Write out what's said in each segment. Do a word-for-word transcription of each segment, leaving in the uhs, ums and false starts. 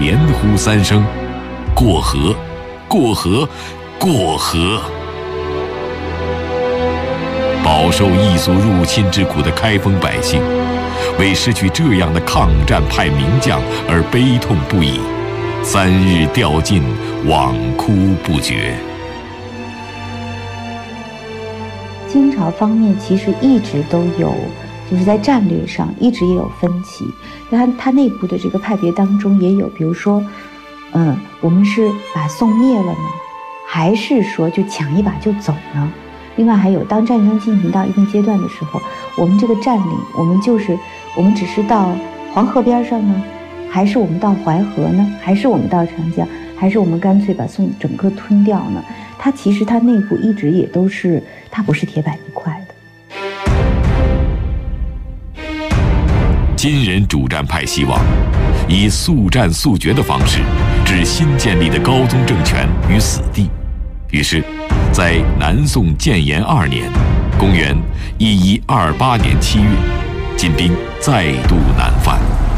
连呼三声：“过河，过河，过河！”饱受异族入侵之苦的开封百姓，为失去这样的抗战派名将而悲痛不已，三日吊尽，往哭不绝。 金朝方面其实一直都有，就是在战略上一直也有分歧。它它内部的这个派别当中也有，比如说，嗯，我们是把宋灭了呢，还是说就抢一把就走呢？另外还有，当战争进行到一定阶段的时候，我们这个占领，我们就是我们只是到黄河边上呢，还是我们到淮河呢？还是我们到长江？还是我们干脆把宋整个吞掉呢？它其实它内部一直也都是，它不是铁板一块的。 金人主战派希望以速战速决的方式置新建立的高宗政权于死地，于是，在南宋建炎二年（公元一一二八年七月），金兵再度南犯。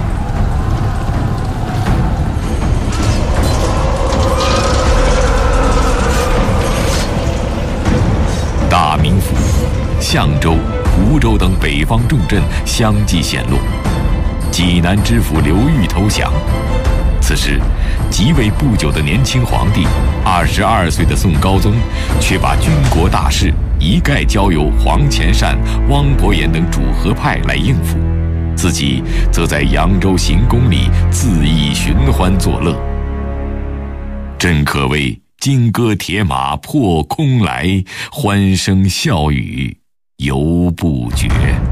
大名府、象州、湖州等北方重镇相继陷落，济南知府刘裕投降。此时，即位不久的年轻皇帝，二十二岁的宋高宗，却把军国大事一概交由黄潜善、汪伯言等主和派来应付，自己则在扬州行宫里恣意寻欢作乐。真可谓金戈铁马破空来，欢声笑语犹不绝。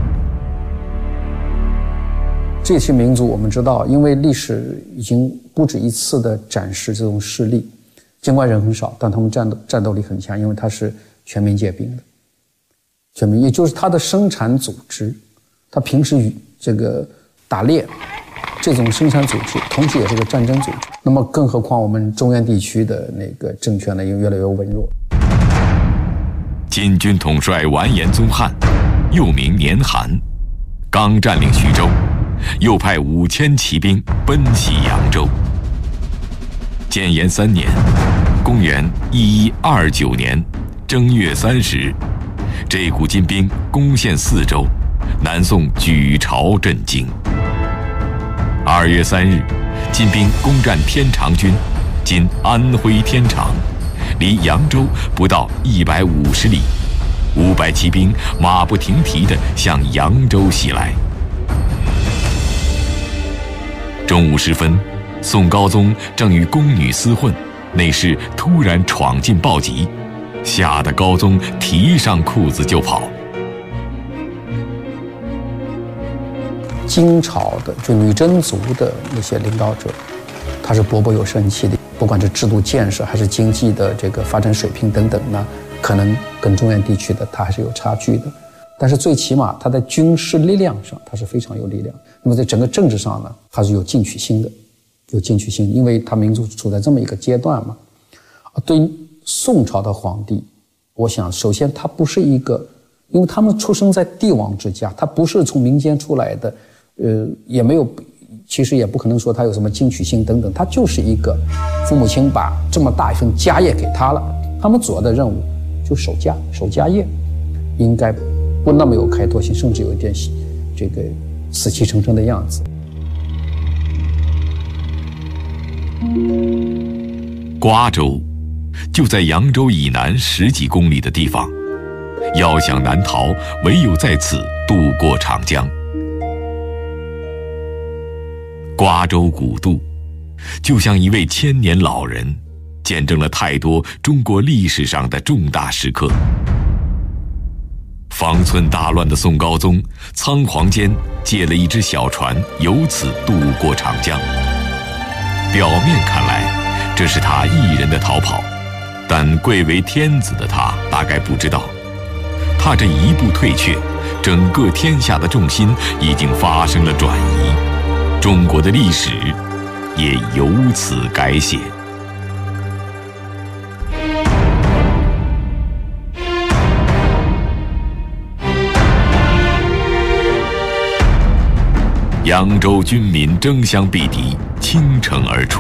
这些民族我们知道，因为历史已经不止一次的展示这种势力，尽管人很少，但他们战斗战斗力很强，因为它是全民皆兵的，全民也就是它的生产组织，它平时与这个打猎这种生产组织，同时也是个战争组织。那么更何况我们中原地区的那个政权呢，也越来越文弱。 金军统帅完颜宗翰，又名年寒，刚占领徐州，又派五千骑兵奔袭扬州。建炎三年（公元一一二九年）正月三十日，这股金兵攻陷四州，南宋举朝震惊。二月三日，金兵攻占天长郡（今安徽天长），离扬州不到一百五十里，五百骑兵马不停蹄地向扬州袭来。中午时分，宋高宗正与宫女厮混，内侍突然闯进暴击，吓得高宗提上裤子就跑。 金朝的就女真族的那些领导者，他是勃勃有生气的，不管是制度建设还是经济的这个发展水平等等呢，可能跟中原地区的他还是有差距的。但是最起码他在军事力量上他是非常有力量。那么在整个政治上呢，他是有进取心的，有进取心，因为他民族处在这么一个阶段嘛。对于宋朝的皇帝，我想首先他不是一个，因为他们出生在帝王之家，他不是从民间出来的。呃，也没有，其实也不可能说他有什么进取心等等，他就是一个父母亲把这么大一份家业给他了，他们主要的任务就守家守家业，应该不那么有开拓性，甚至有一点这个死气沉沉的样子。 瓜州就在扬州以南十几公里的地方，要想南逃，唯有在此渡过长江。瓜州古渡，就像一位千年老人，见证了太多中国历史上的重大时刻。方寸大乱的宋高宗，仓皇间借了一只小船，由此渡过长江。表面看来，这是他一人的逃跑，但贵为天子的他大概不知道，他这一步退却，整个天下的重心已经发生了转移。中国的历史也由此改写。扬州军民争相避敌，倾城而出。